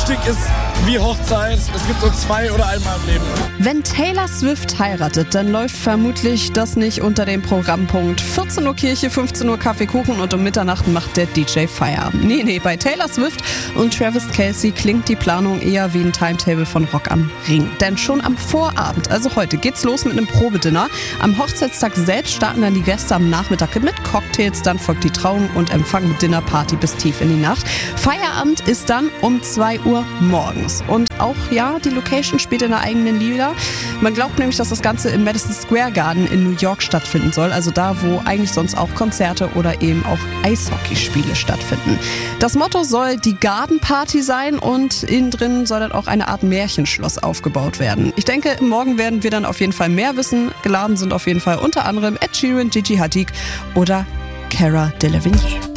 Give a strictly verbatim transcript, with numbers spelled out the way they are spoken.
Einstieg ist wie Hochzeit. Es gibt nur zwei oder einmal im Leben. Wenn Taylor Swift heiratet, dann läuft vermutlich das nicht unter dem Programmpunkt vierzehn Uhr Kirche, fünfzehn Uhr Kaffeekuchen und um Mitternacht macht der D J Feierabend. Nee, nee, bei Taylor Swift und Travis Kelce klingt die Planung eher wie ein Timetable von Rock am Ring. Denn schon am Vorabend, also heute, geht's los mit einem Probedinner. Am Hochzeitstag selbst starten dann die Gäste am Nachmittag mit Cocktails, dann folgt die Trauung und Empfang mit Dinnerparty bis tief in die Nacht. Feierabend ist dann um zwei Uhr morgens. Und auch, ja, die Location spielt in der eigenen Liga. Man glaubt nämlich, dass das Ganze im Madison Square Garden in New York stattfinden soll. Also da, wo eigentlich sonst auch Konzerte oder eben auch Eishockeyspiele stattfinden. Das Motto soll die Garden Party sein und innen drin soll dann auch eine Art Märchenschloss aufgebaut werden. Ich denke, morgen werden wir dann auf jeden Fall mehr wissen. Geladen sind auf jeden Fall unter anderem Ed Sheeran, Gigi Hadid oder Cara Delevingne.